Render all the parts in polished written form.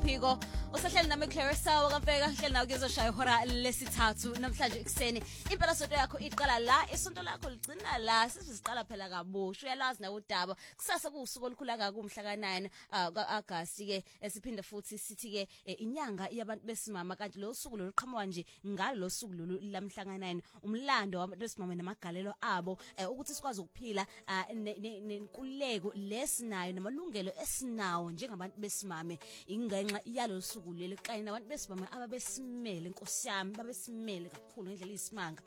Phiko usahleli nami Clarissa wakafeka hleli nawe kuzoshaya ihora lesithathu namhlanje ekseni impela sonto yakho iqala la isonto lakho ligcina la sesiqala phela kabusha uyalazi nawe udaba kusasa kuusuku olukhula kakumhla ka9 kaAgasti ke esiphinde futhi sithi ke inyanga yabantu besimama kanti lo suku loluqhamuka nje ngalo lo suku lamhla ka9 umlando wabantu besimama namagalelo abo ukuthi sikwazi ukuphila nenkululeko lesinayo namalungelo esinawo njengabantu besimame ingenxa yalo suku leli kanye nabantu besimame ababesimele Nkosi yami babesimele kakhulu ngendlela isimanga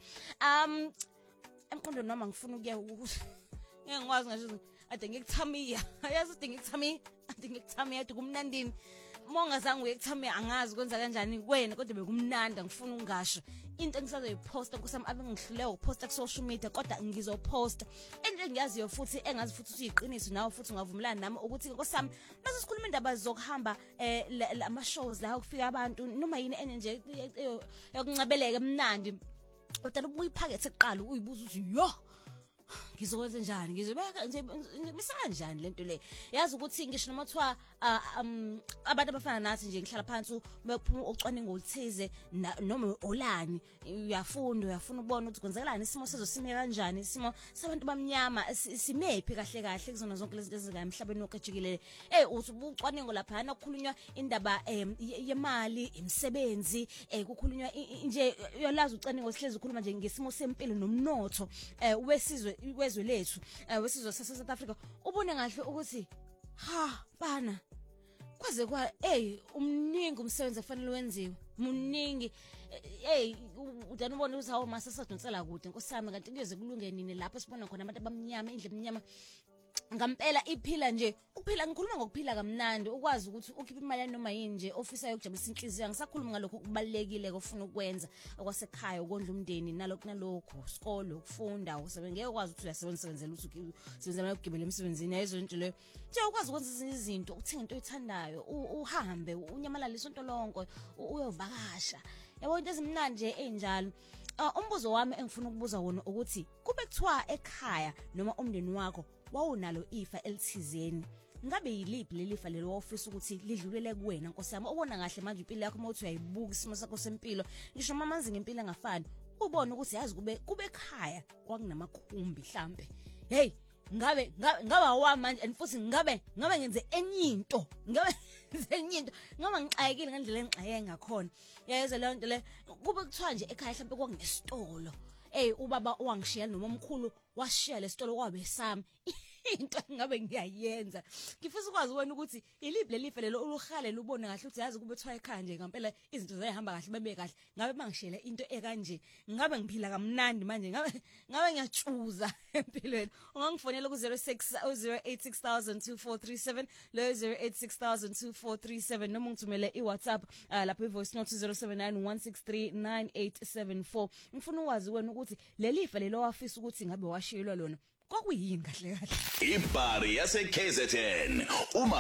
emqondo noma ngifuna ukuya ukuthi ngiyakwazi ngisho ade ngikuthamiya ayazi ade ngikuthamiya ade kumnandini mongazange uyekuthamiya angazi kwenza kanjani kuwena kodwa bekumnanda ngifuna ungasho into engisazoyiposta kusami abengihlule ukuposta ku social media kodwa ngizoposta into engiyaziyo futhi engazi futhi uyiqiniso nawe futhi ungavumelana nami ukuthi nkosami mase sikhuluma indaba zokuhamba ama shows la ukufika abantu noma yini enje yokuncabeleka emnandi kodwa ubuyiphakethe eqala uyibuza uthi yo ngizokwenza njani ngizobeka nje misaka njani lento le yazi ukuthi ngisho noma kuthiwa abantu abafana nathi nje ngihlala phansi bephuma ucwaningo oluthize noma olani uyafuna ukubona ukuthi kwenzakalani isimo sezosime kanjani isimo sabantu bamnyama simephi kahle kuzona zonke lezi zinto ezika emhlabeni wonke uthi ucwaningo lapha ukukhulunywa indaba yemali imisebenzi kukhulunywa nje yolazi ucwaningo sihlezi ukhuluma nje ngesimo sempilo nomnotho wezwe lethu wesizwe South Africa ubone kahle ukuthi bana kwaze umningi umsebenzi ofanele wenziwe muningi udana ubone ukuthi hawo mase sadonsela kude nkosami kanti kuyoze kulunge nini lapho sibona khona abantu abamnyama indle emnyama ngampela iphila nje ukuphila ngikhuluma ngokuphila kamnandi ukwazi ukuthi ukhipha imali noma yini nje ofisayo ukujabulisa inhliziyo ngisakhuluma ngalokho kubalekile ofuna ukwenza okwasekhaya ukondla umndeni nalokho isikole ukufunda usebengeke ukwazi ukuthi uyasebenzisela ukuthi usebenzela ukugibela emsebenzini yayizo into leyo nje ukwazi ukwenza izinto uthenga into oyithandayo uhambe unyamalala isonto lonke uyovakasha yabo into ezimnandi nje enjalo umbuzo wami engifuna ukubuza wona ukuthi kube kuthiwa ekhaya noma umndeni wakho wawunalo ifa elithizeni ngabe yiliphi lelifa lelo wawufisa ukuthi lidlulele kuwena Nkosi yami ubona kahle manje impilo yakho mawuthi uyayibuka isimo sakho sempilo ngisho mama manzi ngempilo engafani ubone ukuthi yazi kube ekhaya kwakunamakhumbi mhlambe ngabe awami manje and futhi ngabe ngenze enyinto ngabe ngixayekile ngendlela engixaye ngakhona yayize leyo nto le kube kuthiwa nje ekhaya mhlambe kwakunesitolo ubaba wangishiya noma omkhulu washiya lesitolo kwabe sami into ngabe ngiyayenza ngifisa ukwazi wena ukuthi iliphi lelifa lelo uluhale lubone kahle ukuthi yazi kube thwa ekhaya nje ngempela izinto zayihamba kahle bebe kahle ngabe mangishela into ekanje ngabe ngiphila kamnandi manje ngabe ngiyatshuza empilweni ungangifonela ku 0608602437 lo 08602437 noma ngithumele iWhatsApp lapho ivoice note 0791639874 ngifuna ukwazi wena ukuthi lelifa lelo wafisa ukuthi ngabe washiyelwa lona kwakuyini kahle ibhari yase KZN uma